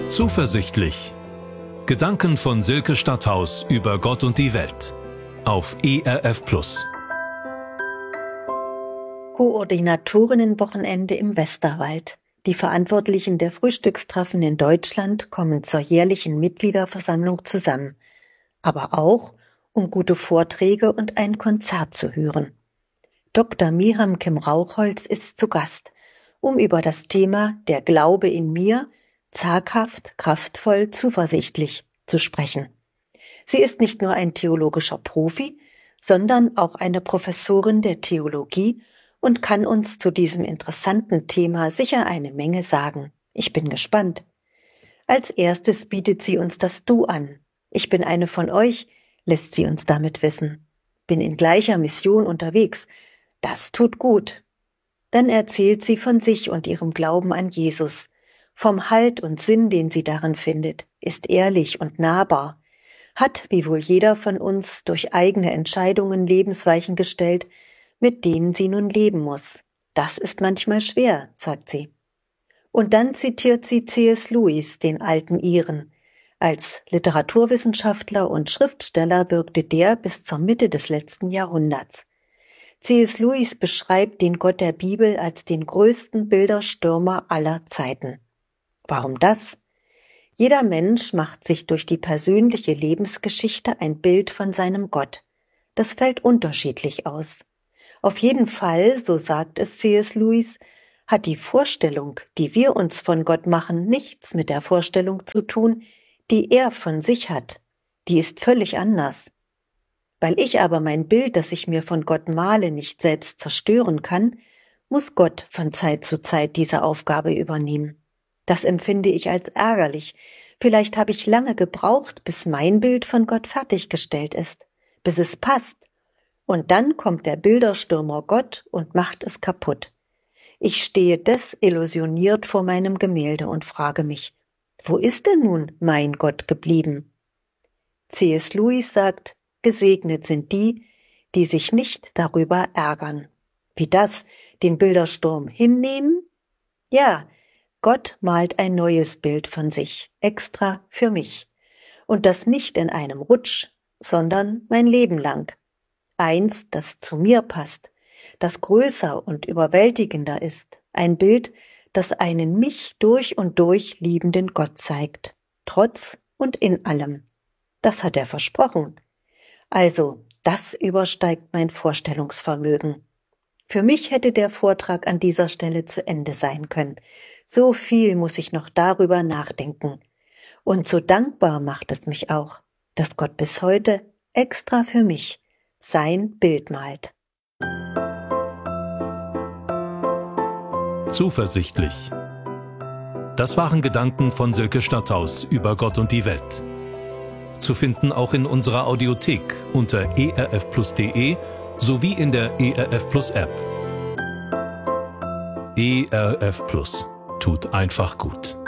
Zuversichtlich. Gedanken von Silke Stadthaus über Gott und die Welt. Auf ERF Plus. Koordinatorinnenwochenende im Westerwald. Die Verantwortlichen der Frühstückstreffen in Deutschland kommen zur jährlichen Mitgliederversammlung zusammen. Aber auch, um gute Vorträge und ein Konzert zu hören. Dr. Miriam Kim-Rauchholz ist zu Gast, um über das Thema Der Glaube in mir, zaghaft, kraftvoll, zuversichtlich zu sprechen. Sie ist nicht nur ein theologischer Profi, sondern auch eine Professorin der Theologie und kann uns zu diesem interessanten Thema sicher eine Menge sagen. Ich bin gespannt. Als erstes bietet sie uns das Du an. Ich bin eine von euch, lässt sie uns damit wissen. Bin in gleicher Mission unterwegs. Das tut gut. Dann erzählt sie von sich und ihrem Glauben an Jesus. Vom Halt und Sinn, den sie darin findet, ist ehrlich und nahbar, hat, wie wohl jeder von uns, durch eigene Entscheidungen Lebensweichen gestellt, mit denen sie nun leben muss. Das ist manchmal schwer, sagt sie. Und dann zitiert sie C.S. Lewis, den alten Iren. Als Literaturwissenschaftler und Schriftsteller wirkte der bis zur Mitte des letzten Jahrhunderts. C.S. Lewis beschreibt den Gott der Bibel als den größten Bilderstürmer aller Zeiten. Warum das? Jeder Mensch macht sich durch die persönliche Lebensgeschichte ein Bild von seinem Gott. Das fällt unterschiedlich aus. Auf jeden Fall, so sagt es C.S. Lewis, hat die Vorstellung, die wir uns von Gott machen, nichts mit der Vorstellung zu tun, die er von sich hat. Die ist völlig anders. Weil ich aber mein Bild, das ich mir von Gott male, nicht selbst zerstören kann, muss Gott von Zeit zu Zeit diese Aufgabe übernehmen. Das empfinde ich als ärgerlich. Vielleicht habe ich lange gebraucht, bis mein Bild von Gott fertiggestellt ist, bis es passt. Und dann kommt der Bilderstürmer Gott und macht es kaputt. Ich stehe desillusioniert vor meinem Gemälde und frage mich, wo ist denn nun mein Gott geblieben? C.S. Lewis sagt, gesegnet sind die, die sich nicht darüber ärgern. Wie das, den Bildersturm hinnehmen? Ja, Gott malt ein neues Bild von sich, extra für mich. Und das nicht in einem Rutsch, sondern mein Leben lang. Eins, das zu mir passt, das größer und überwältigender ist. Ein Bild, das einen mich durch und durch liebenden Gott zeigt. Trotz und in allem. Das hat er versprochen. Also, das übersteigt mein Vorstellungsvermögen. Für mich hätte der Vortrag an dieser Stelle zu Ende sein können. So viel muss ich noch darüber nachdenken. Und so dankbar macht es mich auch, dass Gott bis heute extra für mich sein Bild malt. Zuversichtlich. Das waren Gedanken von Silke Stadthaus über Gott und die Welt. Zu finden auch in unserer Audiothek unter erfplus.de sowie in der ERF Plus App. ERF Plus tut einfach gut.